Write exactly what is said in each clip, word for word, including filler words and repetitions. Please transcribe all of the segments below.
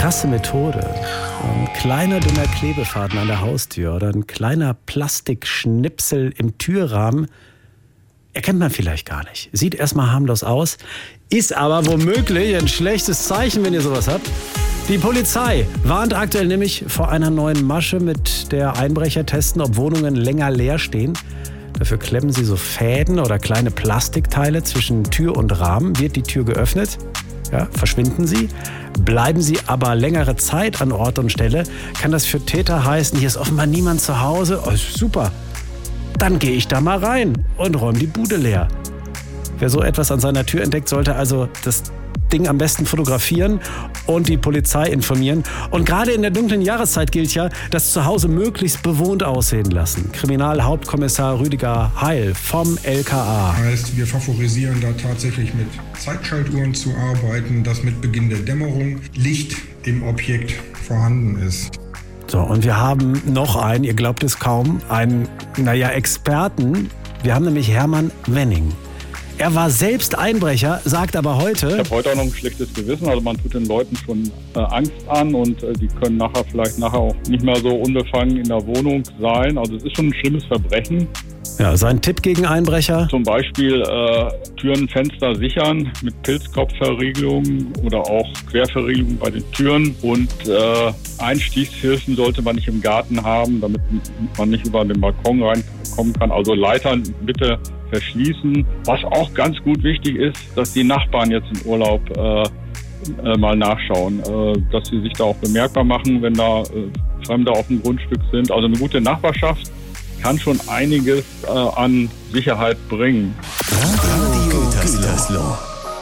krasse Methode. Ein kleiner, dünner Klebefaden an der Haustür oder ein kleiner Plastikschnipsel im Türrahmen erkennt man vielleicht gar nicht. Sieht erstmal harmlos aus, ist aber womöglich ein schlechtes Zeichen, wenn ihr sowas habt. Die Polizei warnt aktuell nämlich vor einer neuen Masche, mit der Einbrecher testen, ob Wohnungen länger leer stehen. Dafür klemmen sie so Fäden oder kleine Plastikteile zwischen Tür und Rahmen. Wird die Tür geöffnet, ja, verschwinden sie. Bleiben sie aber längere Zeit an Ort und Stelle, kann das für Täter heißen, hier ist offenbar niemand zu Hause. Oh, super, dann gehe ich da mal rein und räume die Bude leer. Wer so etwas an seiner Tür entdeckt, sollte also das Ding am besten fotografieren und die Polizei informieren. Und gerade in der dunklen Jahreszeit gilt ja, das Zuhause möglichst bewohnt aussehen lassen. Kriminalhauptkommissar Rüdiger Heil vom L K A. Heißt, wir favorisieren da tatsächlich mit Zeitschaltuhren zu arbeiten, dass mit Beginn der Dämmerung Licht im Objekt vorhanden ist. So, und wir haben noch einen, ihr glaubt es kaum, einen, naja, Experten. Wir haben nämlich Hermann Wenning. Er war selbst Einbrecher, sagt aber heute... Ich habe heute auch noch ein schlechtes Gewissen. Also man tut den Leuten schon äh, Angst an und äh, die können nachher vielleicht nachher auch nicht mehr so unbefangen in der Wohnung sein. Also es ist schon ein schlimmes Verbrechen. Ja, sein Tipp gegen Einbrecher? Zum Beispiel äh, Türen, Fenster sichern mit Pilzkopfverriegelung oder auch Querverriegelung bei den Türen. Und äh, Einstiegshilfen sollte man nicht im Garten haben, damit man nicht über den Balkon reinkommen kann. Also Leitern bitte verschließen. Was auch ganz gut wichtig ist, dass die Nachbarn jetzt im Urlaub äh, äh, mal nachschauen, äh, dass sie sich da auch bemerkbar machen, wenn da äh, Fremde auf dem Grundstück sind. Also eine gute Nachbarschaft kann schon einiges äh, an Sicherheit bringen. Radio Gütersloh.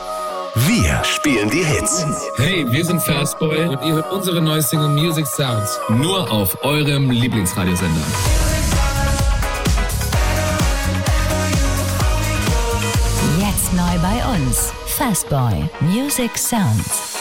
Wir spielen die Hits. Hey, wir sind Fastboy und ihr hört unsere neue Single Music Sounds. Nur auf eurem Lieblingsradiosender. Jetzt neu bei uns. Fastboy Music Sounds.